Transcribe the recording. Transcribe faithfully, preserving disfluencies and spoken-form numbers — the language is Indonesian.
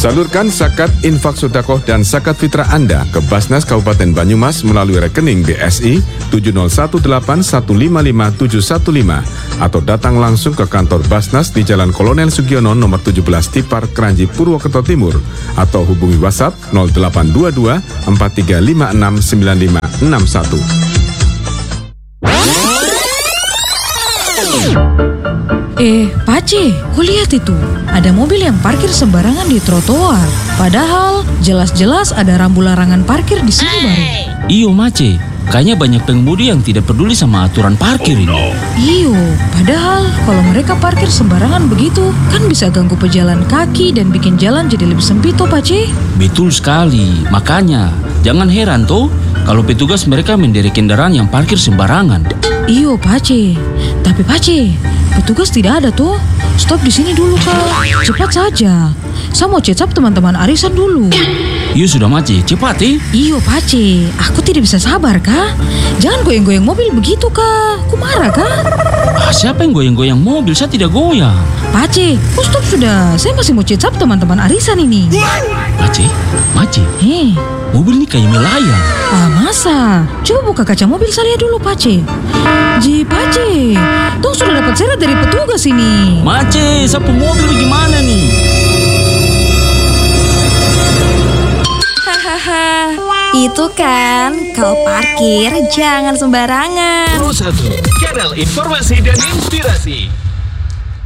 Salurkan zakat, infak sedekah dan zakat fitrah Anda ke Basnas Kabupaten Banyumas melalui rekening B S I tujuh nol satu delapan satu lima lima tujuh satu lima atau datang langsung ke kantor Basnas di Jalan Kolonel Sugiono nomor tujuh belas Tipar, Kranji, Purwokerto Timur atau hubungi WhatsApp nol delapan dua dua empat tiga lima enam sembilan lima enam satu. Eh, Pace, kau lihat itu. Ada mobil yang parkir sembarangan di trotoar. Padahal jelas-jelas ada rambu larangan parkir di sini baru. Iyo, Mace. Kayaknya banyak pengemudi yang tidak peduli sama aturan parkir ini. Iyo, padahal kalau mereka parkir sembarangan begitu, kan bisa ganggu pejalan kaki dan bikin jalan jadi lebih sempit toh, Pace. Betul sekali. Makanya, jangan heran toh kalau petugas mereka menderek kendaraan yang parkir sembarangan. Iyo, Pace. Tapi Pace, petugas tidak ada tuh. Stop di sini dulu, Kak. Cepat saja. Saya mau cecap teman-teman arisan dulu. Iyo sudah, Mace, cepat eh. Iyo, Pace. Aku tidak bisa sabar, Kak. Jangan goyang-goyang mobil begitu, Kak. Aku marah, Kak. Ah, siapa yang goyang-goyang mobil? Saya tidak goyang. Pace, kok stop sudah. Saya masih mau cecap teman-teman arisan ini. Mace, Mace. Hei. Mobil ini kayak melayang. Ah, masa? Coba buka kaca mobil saya dulu, Pace. Ji, Pace. Tong sudah dapat seret dari petugas ini. Mace, sapu mobil gimana nih? Hahaha, itu kan kalau parkir jangan sembarangan. Pro satu, Channel Informasi dan Inspirasi.